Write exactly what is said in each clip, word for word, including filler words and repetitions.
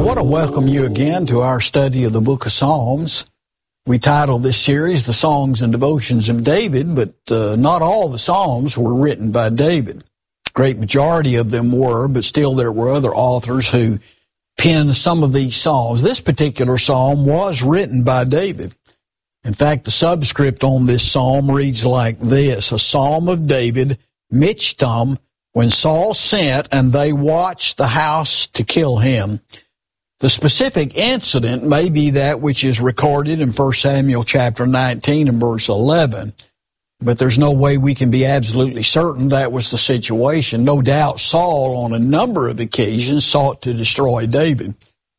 want to welcome you again to our study of the book of Psalms. We titled this series The Songs and Devotions of David, but uh, not all the Psalms were written by David. Great majority of them were, but still there were other authors who penned some of these psalms. This particular psalm was written by David. In fact, the subscript on this psalm reads like this: a psalm of David, Michtam, when Saul sent and they watched the house to kill him. The specific incident may be that which is recorded in First Samuel chapter nineteen and verse eleven, but there's no way we can be absolutely certain that was the situation. No doubt Saul, on a number of occasions, sought to destroy David.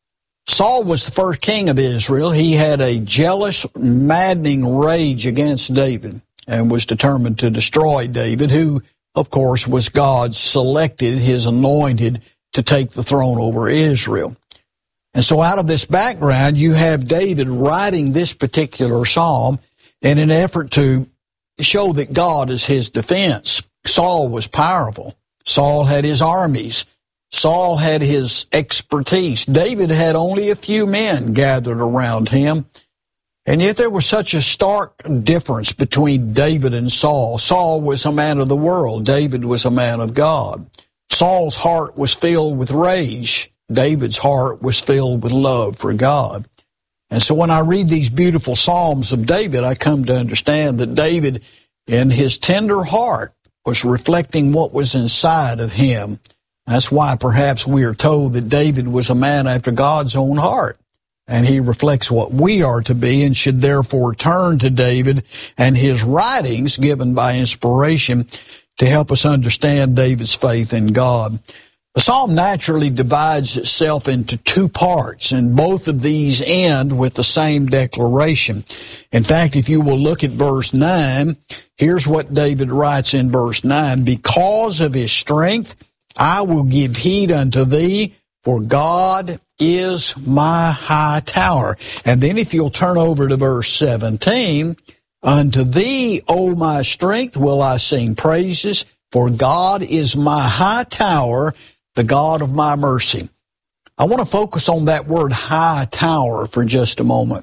Saul was the first king of Israel. He had a jealous, maddening rage against David and was determined to destroy David, who, of course, was God's selected, his anointed, to take the throne over Israel. And so out of this background, you have David writing this particular psalm in an effort to show that God is his defense. Saul was powerful. Saul had his armies. Saul had his expertise. David had only a few men gathered around him. And yet there was such a stark difference between David and Saul. Saul was a man of the world. David was a man of God. Saul's heart was filled with rage. David's heart was filled with love for God. And so when I read these beautiful Psalms of David, I come to understand that David, in his tender heart, was reflecting what was inside of him. That's why perhaps we are told that David was a man after God's own heart. And he reflects what we are to be and should therefore turn to David and his writings given by inspiration to help us understand David's faith in God. The psalm naturally divides itself into two parts, and both of these end with the same declaration. In fact, if you will look at verse nine, here's what David writes in verse nine: because of his strength, I will give heed unto thee, for God is my high tower. And then if you'll turn over to verse seventeen, unto thee, O my strength, will I sing praises, for God is my high tower, the God of my mercy. I want to focus on that word high tower for just a moment.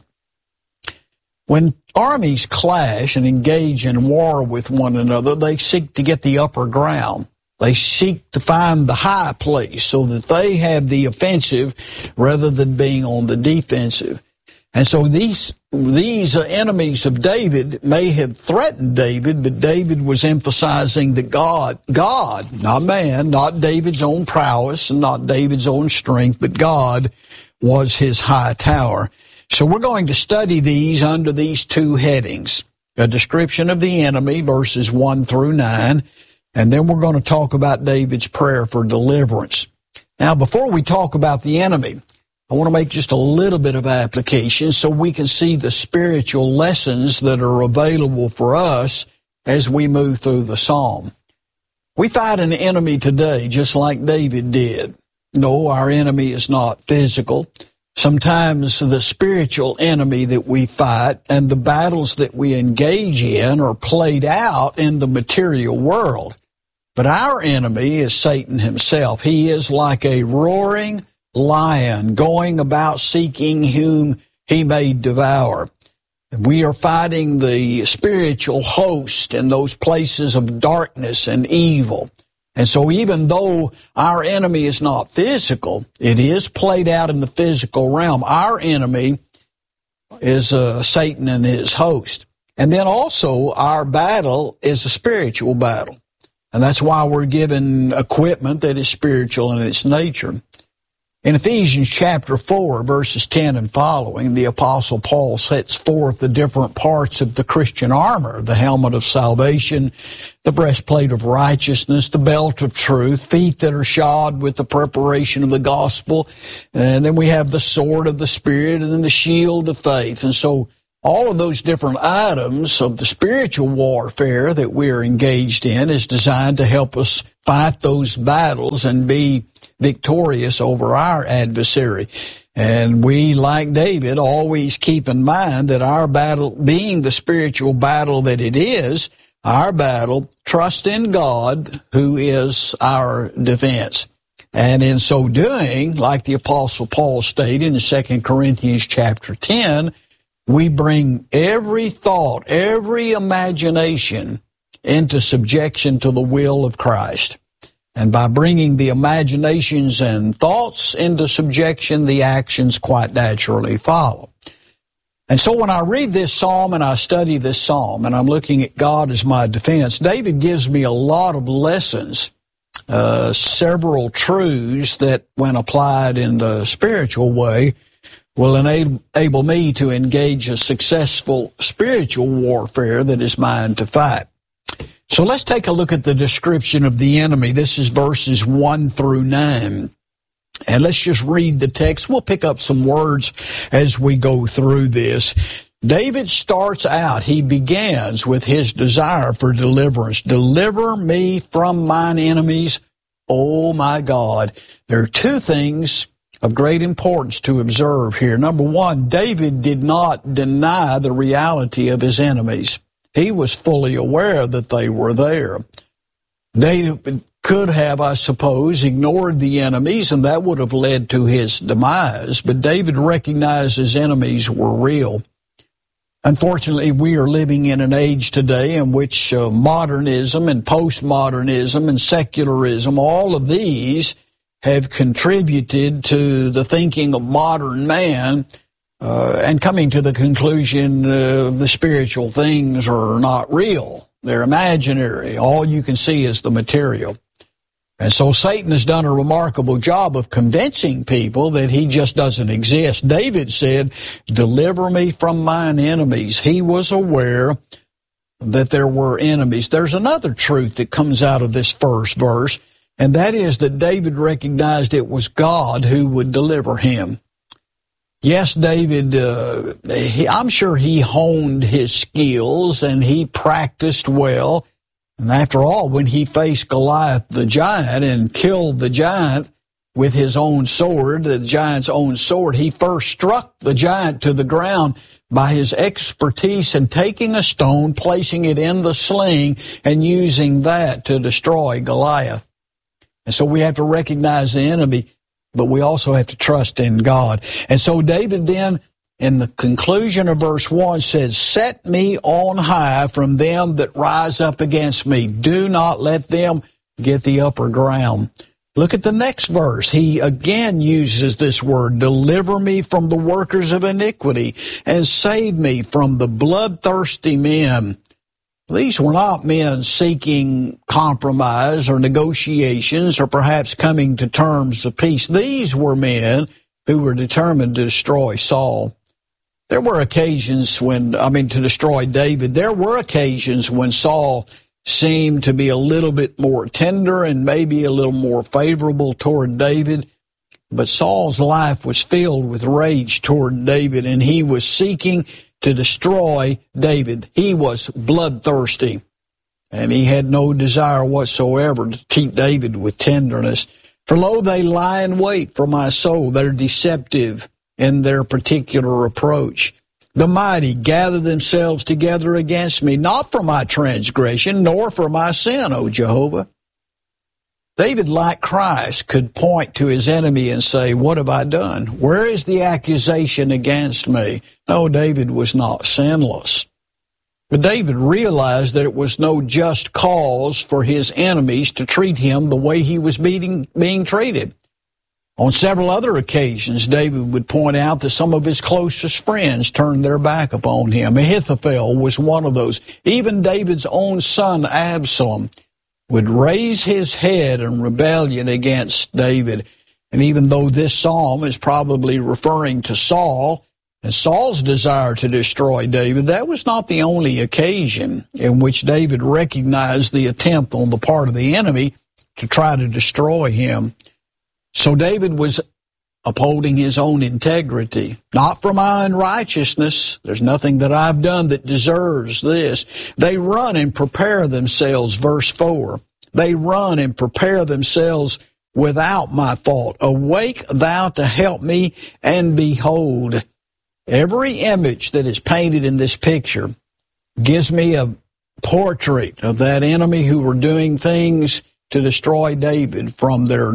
When armies clash and engage in war with one another, they seek to get the upper ground. They seek to find the high place so that they have the offensive rather than being on the defensive. And so these these enemies of David may have threatened David, but David was emphasizing that God, God, not man, not David's own prowess and not David's own strength, but God was his high tower. So we're going to study these under these two headings: a description of the enemy, verses one through nine, and then we're going to talk about David's prayer for deliverance. Now, before we talk about the enemy, I want to make just a little bit of application so we can see the spiritual lessons that are available for us as we move through the psalm. We fight an enemy today just like David did. No, our enemy is not physical. Sometimes the spiritual enemy that we fight and the battles that we engage in are played out in the material world. But our enemy is Satan himself. He is like a roaring lion going about seeking whom he may devour. We are fighting the spiritual host in those places of darkness and evil. And so even though our enemy is not physical, it is played out in the physical realm. Our enemy is uh, Satan and his host. And then also our battle is a spiritual battle. And that's why we're given equipment that is spiritual in its nature. In Ephesians chapter four, verses ten and following, the Apostle Paul sets forth the different parts of the Christian armor: the helmet of salvation, the breastplate of righteousness, the belt of truth, feet that are shod with the preparation of the gospel, and then we have the sword of the Spirit, and then the shield of faith. And so all of those different items of the spiritual warfare that we're engaged in is designed to help us fight those battles and be victorious over our adversary. And we, like David, always keep in mind that our battle, being the spiritual battle that it is, our battle, trust in God, who is our defense. And in so doing, like the Apostle Paul stated in Second Corinthians chapter ten, we bring every thought, every imagination into subjection to the will of Christ. And by bringing the imaginations and thoughts into subjection, the actions quite naturally follow. And so when I read this psalm and I study this psalm, and I'm looking at God as my defense, David gives me a lot of lessons, uh, several truths that, when applied in the spiritual way, will enable, enable me to engage a successful spiritual warfare that is mine to fight. So let's take a look at the description of the enemy. This is verses one through nine. And let's just read the text. We'll pick up some words as we go through this. David starts out, he begins with his desire for deliverance. Deliver me from mine enemies, oh my God. There are two things of great importance to observe here. Number one, David did not deny the reality of his enemies. He was fully aware that they were there. David could have, I suppose, ignored the enemies, and that would have led to his demise. But David recognized his enemies were real. Unfortunately, we are living in an age today in which uh, modernism and postmodernism and secularism, all of these have contributed to the thinking of modern man uh, and coming to the conclusion uh, the spiritual things are not real. They're imaginary. All you can see is the material. And so Satan has done a remarkable job of convincing people that he just doesn't exist. David said, deliver me from mine enemies. He was aware that there were enemies. There's another truth that comes out of this first verse, and that is that David recognized it was God who would deliver him. Yes, David, uh, he, I'm sure he honed his skills and he practiced well. And after all, when he faced Goliath the giant and killed the giant with his own sword, the giant's own sword, he first struck the giant to the ground by his expertise in taking a stone, placing it in the sling, and using that to destroy Goliath. And so we have to recognize the enemy, but we also have to trust in God. And so David then, in the conclusion of verse one, says, set me on high from them that rise up against me. Do not let them get the upper ground. Look at the next verse. He again uses this word, deliver me from the workers of iniquity and save me from the bloodthirsty men. These were not men seeking compromise or negotiations or perhaps coming to terms of peace. These were men who were determined to destroy Saul. There were occasions when, I mean, to destroy David, there were occasions when Saul seemed to be a little bit more tender and maybe a little more favorable toward David. But Saul's life was filled with rage toward David, and he was seeking to destroy David. He was bloodthirsty, and he had no desire whatsoever to treat David with tenderness. For lo, they lie in wait for my soul. They're deceptive in their particular approach. The mighty gather themselves together against me, not for my transgression, nor for my sin, O Jehovah. David, like Christ, could point to his enemy and say, what have I done? Where is the accusation against me? No, David was not sinless. But David realized that it was no just cause for his enemies to treat him the way he was being, being treated. On several other occasions, David would point out that some of his closest friends turned their back upon him. Ahithophel was one of those. Even David's own son, Absalom, would raise his head in rebellion against David. And even though this psalm is probably referring to Saul and Saul's desire to destroy David, that was not the only occasion in which David recognized the attempt on the part of the enemy to try to destroy him. So David was upholding his own integrity, not for my unrighteousness. There's nothing that I've done that deserves this. They run and prepare themselves, verse four. They run and prepare themselves without my fault. Awake thou to help me, and behold. Every image that is painted in this picture gives me a portrait of that enemy who were doing things to destroy David, from their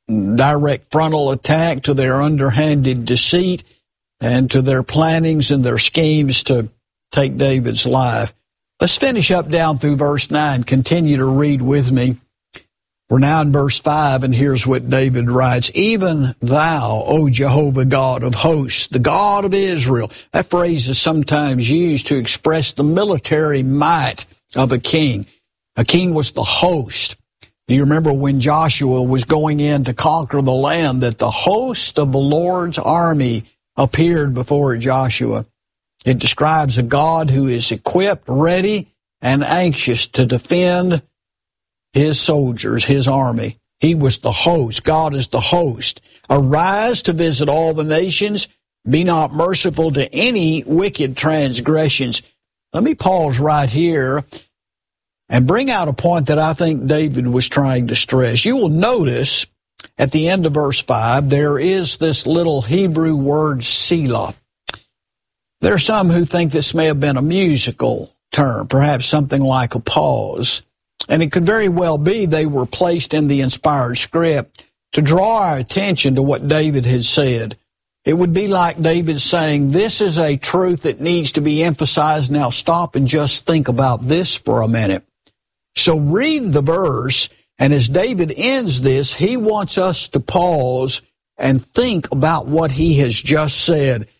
direct frontal attack to their underhanded deceit and to their plannings and their schemes to take David's life. Let's finish up down through verse nine. Continue to read with me. We're now in verse five, and here's what David writes. Even thou, O Jehovah God of hosts, the God of Israel. That phrase is sometimes used to express the military might of a king. A king was the host. Do you remember when Joshua was going in to conquer the land, that the host of the Lord's army appeared before Joshua? It describes a God who is equipped, ready, and anxious to defend his soldiers, his army. He was the host. God is the host. Arise to visit all the nations. Be not merciful to any wicked transgressions. Let me pause right here and bring out a point that I think David was trying to stress. You will notice at the end of verse five, there is this little Hebrew word, Selah. There are some who think this may have been a musical term, perhaps something like a pause. And it could very well be they were placed in the inspired script to draw our attention to what David had said. It would be like David saying, this is a truth that needs to be emphasized. Now stop and just think about this for a minute. So read the verse, and as David ends this, he wants us to pause and think about what he has just said.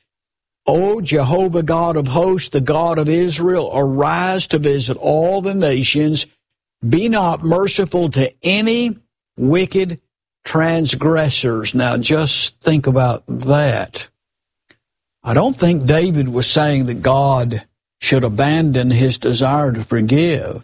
O Jehovah God of hosts, the God of Israel, arise to visit all the nations. Be not merciful to any wicked transgressors. Now just think about that. I don't think David was saying that God should abandon his desire to forgive.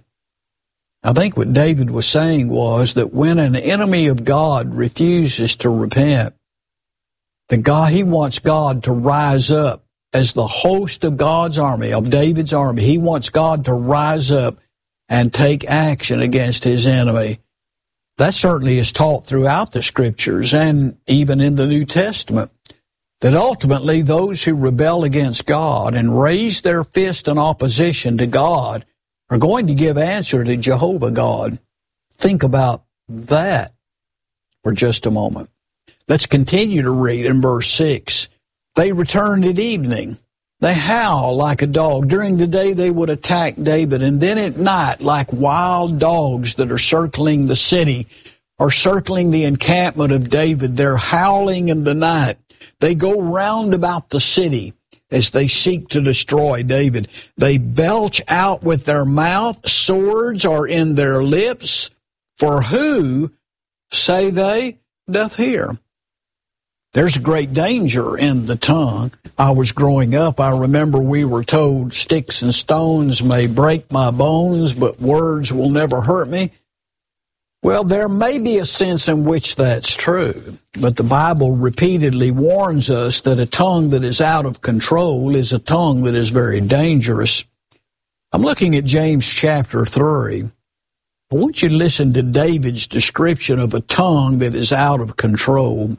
I think what David was saying was that when an enemy of God refuses to repent, that God, he wants God to rise up as the host of God's army, of David's army. He wants God to rise up and take action against his enemy. That certainly is taught throughout the Scriptures and even in the New Testament, that ultimately those who rebel against God and raise their fist in opposition to God are going to give answer to Jehovah God. Think about that for just a moment. Let's continue to read in verse six. They returned at evening. They howl like a dog. During the day they would attack David, and then at night, like wild dogs that are circling the city or circling the encampment of David, they're howling in the night. They go round about the city as they seek to destroy David. They belch out with their mouth. Swords are in their lips. For who, say they, doth hear? There's a great danger in the tongue. I was growing up, I remember we were told sticks and stones may break my bones, but words will never hurt me. Well, there may be a sense in which that's true, but the Bible repeatedly warns us that a tongue that is out of control is a tongue that is very dangerous. I'm looking at James chapter three. I want you to listen to David's description of a tongue that is out of control.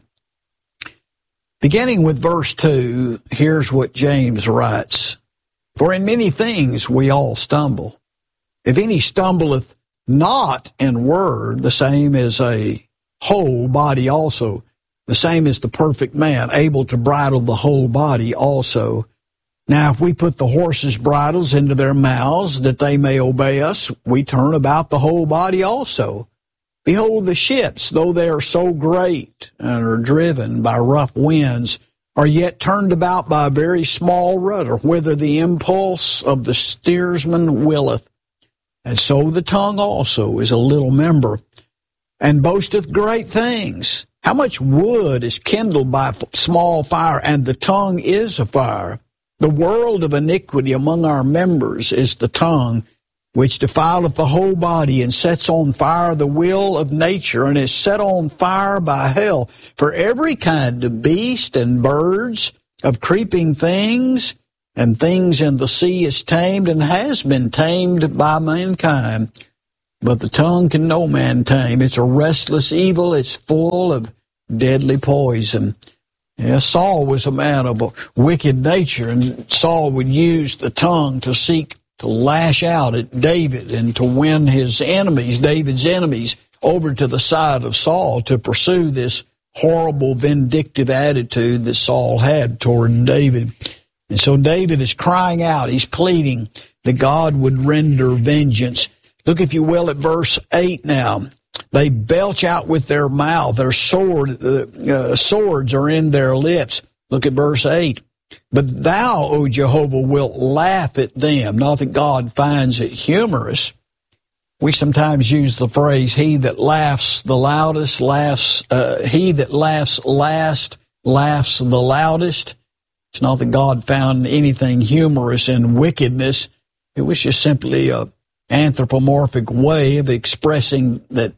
Beginning with verse two, here's what James writes. For in many things we all stumble. If any stumbleth not in word, the same is a whole body also. The same is the perfect man, able to bridle the whole body also. Now if we put the horses' bridles into their mouths, that they may obey us, we turn about the whole body also. Behold, the ships, though they are so great and are driven by rough winds, are yet turned about by a very small rudder, whither the impulse of the steersman willeth. And so the tongue also is a little member, and boasteth great things. How much wood is kindled by a small fire, and the tongue is a fire. The world of iniquity among our members is the tongue, which defileth the whole body, and sets on fire the will of nature, and is set on fire by hell. For every kind of beast and birds, of creeping things, and things in the sea is tamed, and has been tamed by mankind. But the tongue can no man tame. It's a restless evil. It's full of deadly poison. Yeah, Saul was a man of a wicked nature, and Saul would use the tongue to seek to lash out at David and to win his enemies, David's enemies, over to the side of Saul to pursue this horrible, vindictive attitude that Saul had toward David. And so David is crying out. He's pleading that God would render vengeance. Look, if you will, at verse eight now. They belch out with their mouth. Their sword, uh, uh, swords are in their lips. Look at verse eight. But thou, O Jehovah, wilt laugh at them. Not that God finds it humorous. We sometimes use the phrase, he that laughs the loudest laughs, uh, he that laughs last laughs the loudest. It's not that God found anything humorous in wickedness. It was just simply a anthropomorphic way of expressing that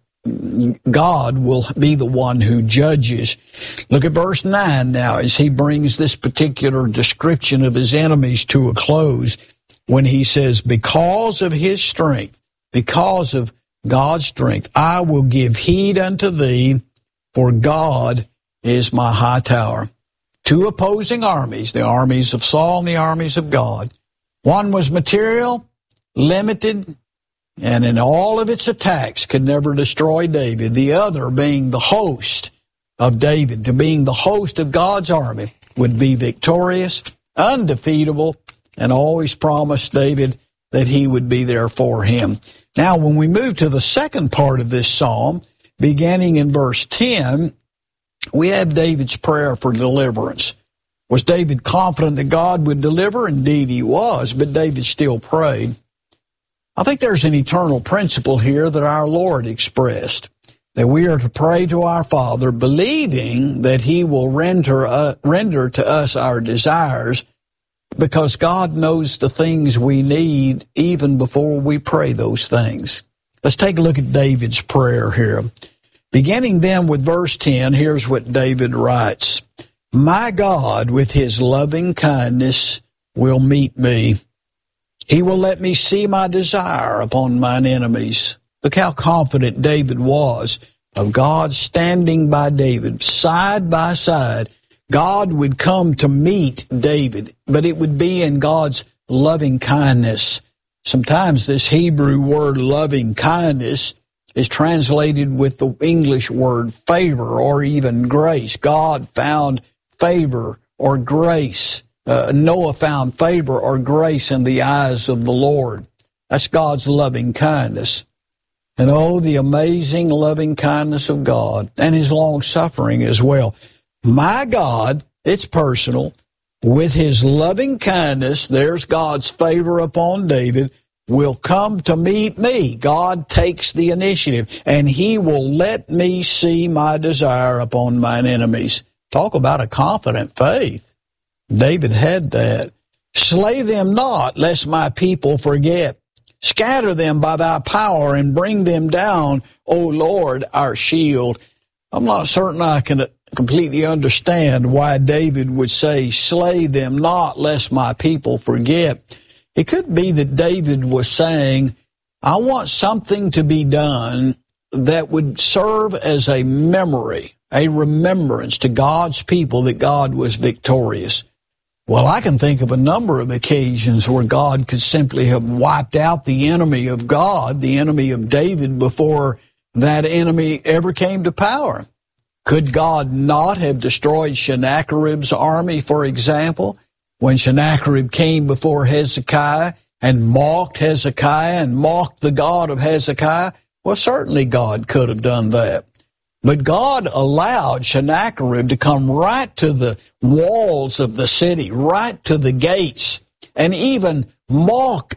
God will be the one who judges. Look at verse nine now as he brings this particular description of his enemies to a close when he says, because of his strength, because of God's strength, I will give heed unto thee, for God is my high tower. Two opposing armies, the armies of Saul and the armies of God. One was material, limited, and in all of its attacks could never destroy David. The other being the host of David, to being the host of God's army, would be victorious, undefeatable, and always promised David that he would be there for him. Now, when we move to the second part of this psalm, beginning in verse ten, we have David's prayer for deliverance. Was David confident that God would deliver? Indeed he was, but David still prayed. I think there's an eternal principle here that our Lord expressed, that we are to pray to our Father, believing that he will render, uh, render to us our desires, because God knows the things we need even before we pray those things. Let's take a look at David's prayer here. Beginning then with verse ten, here's what David writes. My God, with his loving kindness, will meet me. He will let me see my desire upon mine enemies. Look how confident David was of God standing by David, side by side. God would come to meet David, but it would be in God's loving kindness. Sometimes this Hebrew word loving kindness is translated with the English word favor or even grace. God found favor or grace. Uh, Noah found favor or grace in the eyes of the Lord. That's God's loving kindness. And oh, the amazing loving kindness of God and his long suffering as well. My God, it's personal, with his loving kindness, there's God's favor upon David, will come to meet me. God takes the initiative, and he will let me see my desire upon mine enemies. Talk about a confident faith. David had that. Slay them not, lest my people forget. Scatter them by thy power and bring them down, O Lord, our shield. I'm not certain I can completely understand why David would say, slay them not, lest my people forget. It could be that David was saying, I want something to be done that would serve as a memory, a remembrance to God's people that God was victorious. Well, I can think of a number of occasions where God could simply have wiped out the enemy of God, the enemy of David, before that enemy ever came to power. Could God not have destroyed Sennacherib's army, for example, when Sennacherib came before Hezekiah and mocked Hezekiah and mocked the God of Hezekiah? Well, certainly God could have done that. But God allowed Sennacherib to come right to the walls of the city, right to the gates, and even mock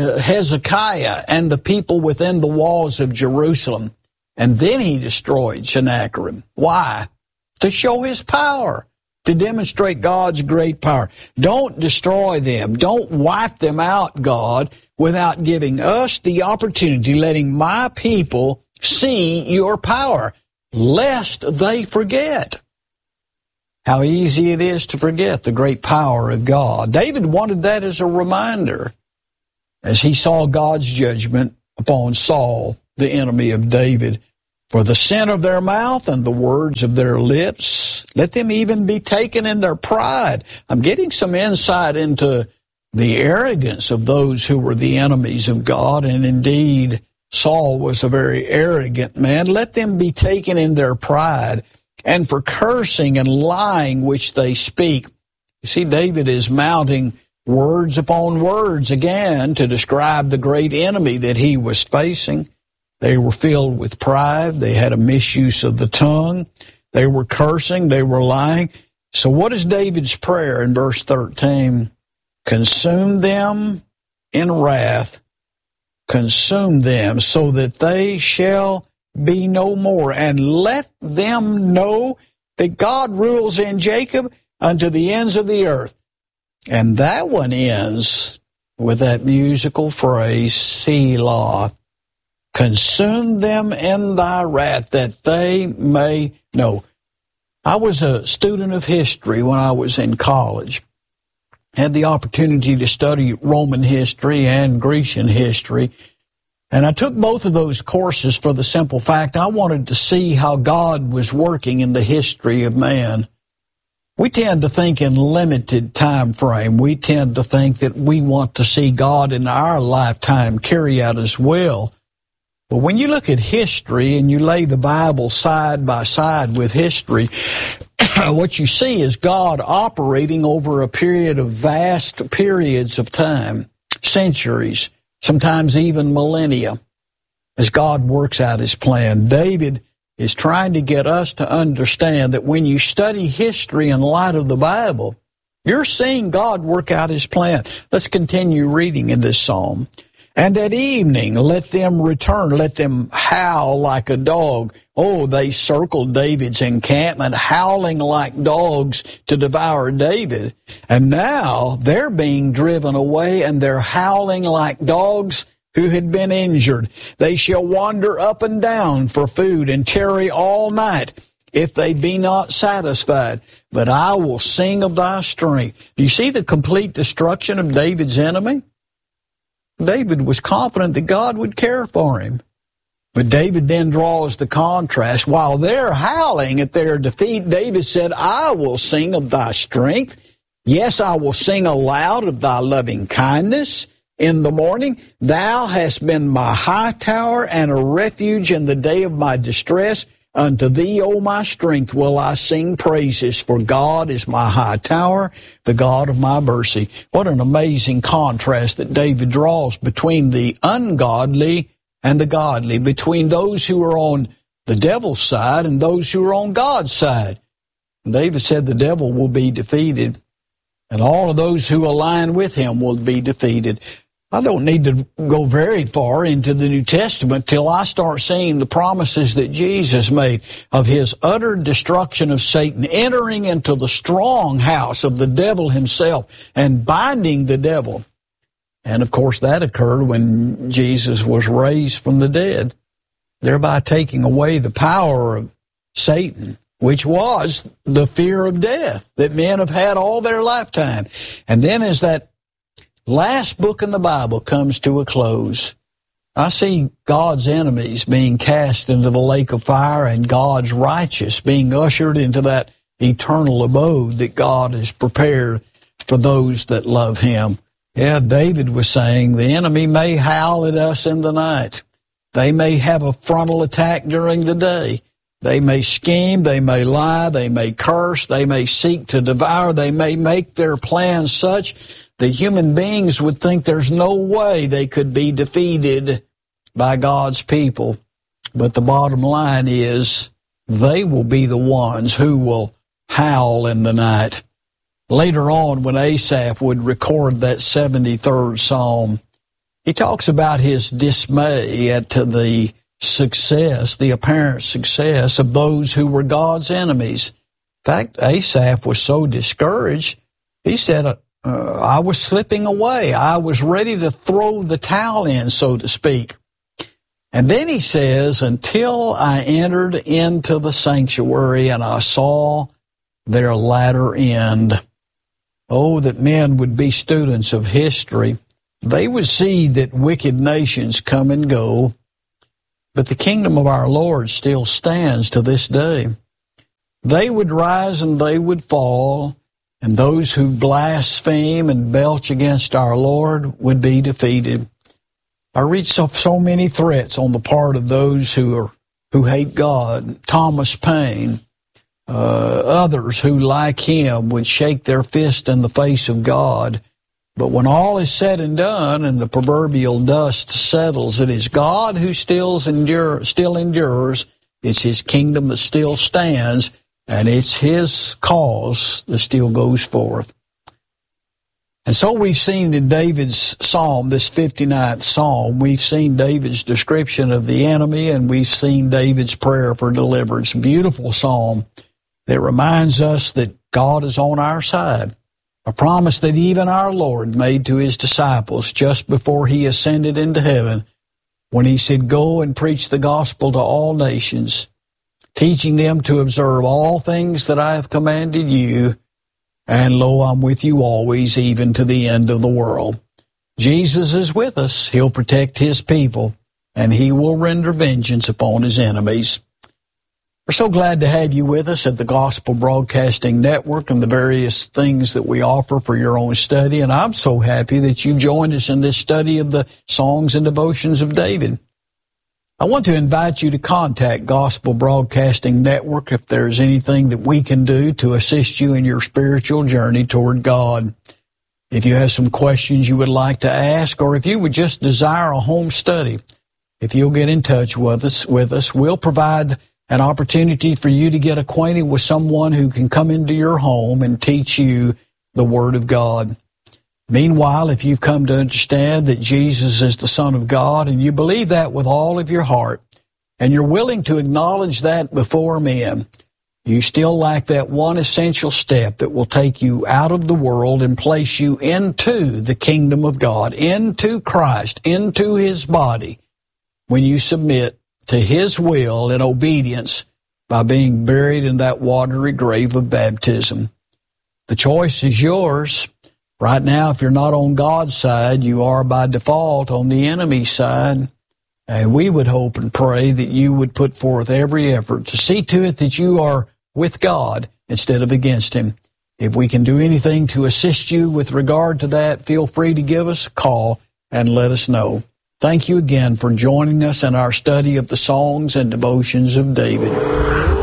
Hezekiah and the people within the walls of Jerusalem. And then he destroyed Sennacherib. Why? To show his power, to demonstrate God's great power. Don't destroy them. Don't wipe them out, God, without giving us the opportunity, letting my people see your power, lest they forget. How easy it is to forget the great power of God. David wanted that as a reminder as he saw God's judgment upon Saul, the enemy of David. For the sin of their mouth and the words of their lips, let them even be taken in their pride. I'm getting some insight into the arrogance of those who were the enemies of God, and indeed Saul was a very arrogant man. Let them be taken in their pride, and for cursing and lying which they speak. You see, David is mounting words upon words again to describe the great enemy that he was facing. They were filled with pride. They had a misuse of the tongue. They were cursing. They were lying. So what is David's prayer in verse thirteen? Consume them in wrath. Consume them so that they shall be no more. And let them know that God rules in Jacob unto the ends of the earth. And that one ends with that musical phrase, Selah. Consume them in thy wrath, that they may know. I was a student of history when I was in college. Had the opportunity to study Roman history and Grecian history. And I took both of those courses for the simple fact I wanted to see how God was working in the history of man. We tend to think in limited time frame. We tend to think that we want to see God in our lifetime carry out His will. But when you look at history and you lay the Bible side by side with history, what you see is God operating over a period of vast periods of time, centuries, sometimes even millennia, as God works out His plan. David is trying to get us to understand that when you study history in light of the Bible, you're seeing God work out His plan. Let's continue reading in this psalm. And at evening, let them return, let them howl like a dog. Oh, they circled David's encampment, howling like dogs to devour David. And now they're being driven away, and they're howling like dogs who had been injured. They shall wander up and down for food and tarry all night, if they be not satisfied. But I will sing of thy strength. Do you see the complete destruction of David's enemy? David was confident that God would care for him. But David then draws the contrast. While they're howling at their defeat, David said, I will sing of thy strength. Yes, I will sing aloud of thy loving kindness. In the morning, thou hast been my high tower and a refuge in the day of my distress. Unto thee, O my strength, will I sing praises, for God is my high tower, the God of my mercy. What an amazing contrast that David draws between the ungodly and the godly, between those who are on the devil's side and those who are on God's side. David said the devil will be defeated, and all of those who align with him will be defeated. I don't need to go very far into the New Testament till I start seeing the promises that Jesus made of His utter destruction of Satan, entering into the strong house of the devil himself and binding the devil. And of course that occurred when Jesus was raised from the dead, thereby taking away the power of Satan, which was the fear of death that men have had all their lifetime. And then as that last book in the Bible comes to a close, I see God's enemies being cast into the lake of fire and God's righteous being ushered into that eternal abode that God has prepared for those that love Him. Yeah, David was saying the enemy may howl at us in the night. They may have a frontal attack during the day. They may scheme, they may lie, they may curse, they may seek to devour, they may make their plans such the human beings would think there's no way they could be defeated by God's people. But the bottom line is they will be the ones who will howl in the night. Later on, when Asaph would record that seventy-third Psalm, he talks about his dismay at the success, the apparent success of those who were God's enemies. In fact, Asaph was so discouraged, he said, Uh, I was slipping away. I was ready to throw the towel in, so to speak. And then he says, until I entered into the sanctuary and I saw their latter end. Oh, that men would be students of history. They would see that wicked nations come and go, but the kingdom of our Lord still stands to this day. They would rise and they would fall, and those who blaspheme and belch against our Lord would be defeated. I read so, so many threats on the part of those who are who hate God. Thomas Paine, uh, others who, like him, would shake their fist in the face of God. But when all is said and done and the proverbial dust settles, it is God who still, endure, still endures. It's His kingdom that still stands, and it's His cause that still goes forth. And so we've seen in David's psalm, this fifty-ninth psalm, we've seen David's description of the enemy, and we've seen David's prayer for deliverance. Beautiful psalm that reminds us that God is on our side. A promise that even our Lord made to His disciples just before He ascended into heaven, when He said, "Go and preach the gospel to all nations, teaching them to observe all things that I have commanded you, and lo, I'm with you always, even to the end of the world." Jesus is with us. He'll protect His people, and He will render vengeance upon His enemies. We're so glad to have you with us at the Gospel Broadcasting Network and the various things that we offer for your own study. And I'm so happy that you've joined us in this study of the Songs and Devotions of David. I want to invite you to contact Gospel Broadcasting Network if there's anything that we can do to assist you in your spiritual journey toward God. If you have some questions you would like to ask, or if you would just desire a home study, if you'll get in touch with us, with us, we'll provide an opportunity for you to get acquainted with someone who can come into your home and teach you the Word of God. Meanwhile, if you've come to understand that Jesus is the Son of God, and you believe that with all of your heart, and you're willing to acknowledge that before men, you still lack that one essential step that will take you out of the world and place you into the kingdom of God, into Christ, into His body, when you submit to His will in obedience by being buried in that watery grave of baptism. The choice is yours. Right now, if you're not on God's side, you are by default on the enemy's side. And we would hope and pray that you would put forth every effort to see to it that you are with God instead of against Him. If we can do anything to assist you with regard to that, feel free to give us a call and let us know. Thank you again for joining us in our study of the Songs and Devotions of David.